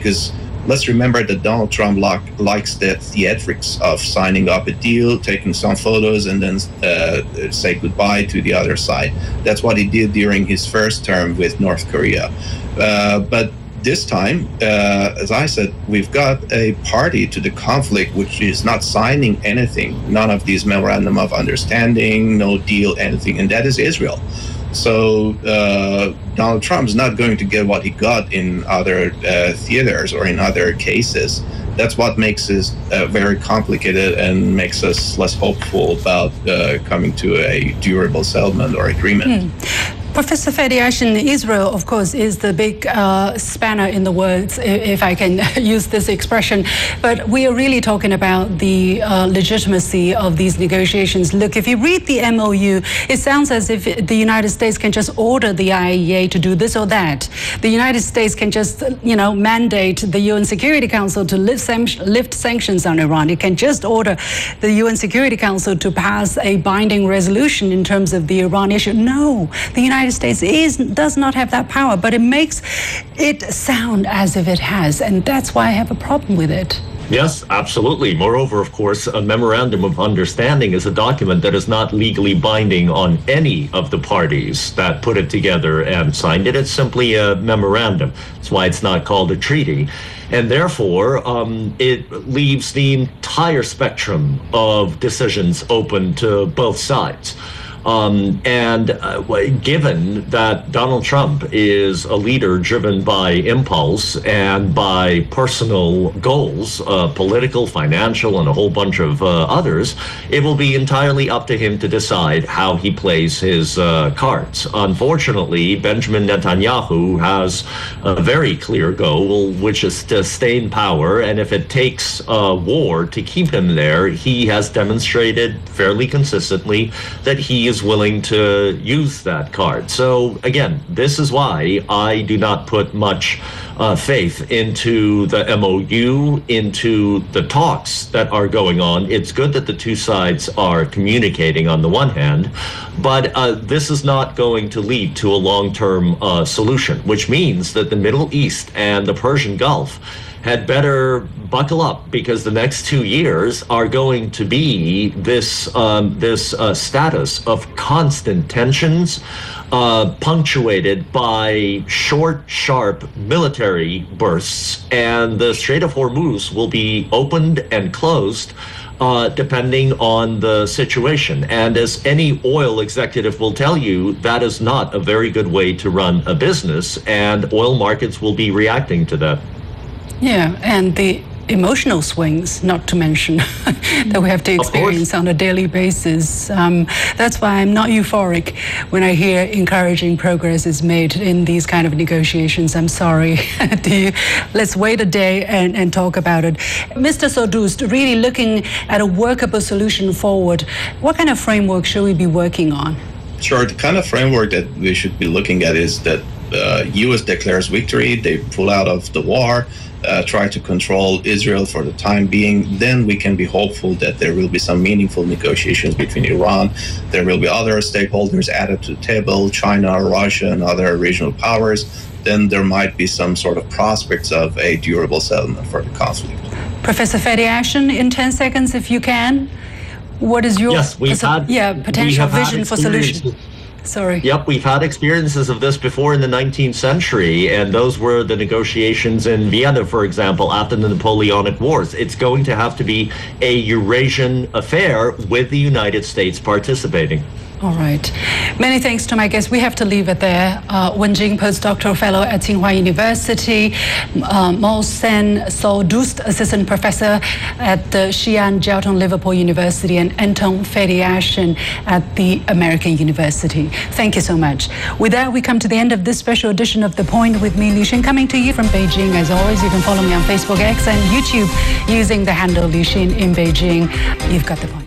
because let's remember that Donald Trump likes the theatrics of signing up a deal, taking some photos, and then say goodbye to the other side. That's what he did during his first term with North Korea. But this time, as I said, we've got a party to the conflict which is not signing anything, none of these memorandum of understanding, no deal, anything, and that is Israel. So Donald Trump is not going to get what he got in other theaters or in other cases. That's what makes this very complicated and makes us less hopeful about coming to a durable settlement or agreement. Professor Fediashin, Israel, of course, is the big spanner in the works, if I can use this expression. But we are really talking about the legitimacy of these negotiations. Look, if you read the MOU, it sounds as if the United States can just order the IAEA to do this or that. The United States can just, mandate the UN Security Council to lift sanctions on Iran. It can just order the UN Security Council to pass a binding resolution in terms of the Iran issue. No, the United States does not have that power, but it makes it sound as if it has, and that's why I have a problem with it. Yes, absolutely. Moreover, of course, a memorandum of understanding is a document that is not legally binding on any of the parties that put it together and signed it. It's simply a memorandum. That's why it's not called a treaty. And therefore, it leaves the entire spectrum of decisions open to both sides. Given that Donald Trump is a leader driven by impulse and by personal goals, political, financial, and a whole bunch of others, it will be entirely up to him to decide how he plays his cards. Unfortunately, Benjamin Netanyahu has a very clear goal, which is to stay in power, and if it takes a war to keep him there, he has demonstrated fairly consistently that he is willing to use that card. So again, this is why I do not put much faith into the MOU, into the talks that are going on. It's good that the two sides are communicating on the one hand, but this is not going to lead to a long-term solution, which means that the Middle East and the Persian Gulf had better buckle up, because the next 2 years are going to be this status of constant tensions, punctuated by short, sharp military bursts, and the Strait of Hormuz will be opened and closed depending on the situation. And as any oil executive will tell you, that is not a very good way to run a business, and oil markets will be reacting to that. Yeah, and the emotional swings, not to mention, that we have to experience on a daily basis. That's why I'm not euphoric when I hear encouraging progress is made in these kind of negotiations. I'm sorry. Let's wait a day and talk about it. Mr. Sodust, really looking at a workable solution forward, what kind of framework should we be working on? Sure, the kind of framework that we should be looking at is that U.S. declares victory, they pull out of the war, try to control Israel for the time being, then we can be hopeful that there will be some meaningful negotiations between Iran. There will be other stakeholders added to the table, China, Russia, and other regional powers. Then there might be some sort of prospects of a durable settlement for the conflict. Professor Fediashin, in 10 seconds, if you can, what is your potential vision for solution? Sorry. Yep, we've had experiences of this before in the 19th century, and those were the negotiations in Vienna, for example, after the Napoleonic Wars. It's going to have to be a Eurasian affair with the United States participating. All right. Many thanks to my guests. We have to leave it there. Wen Jing, postdoctoral fellow at Tsinghua University, Mohsen Sodust, assistant professor at the Xi'an Jiaotong Liverpool University, and Anton Fediashin at the American University. Thank you so much. With that, we come to the end of this special edition of The Point with me, Li Xin, coming to you from Beijing. As always, you can follow me on Facebook, X, and YouTube using the handle Li Xin in Beijing. You've got the point.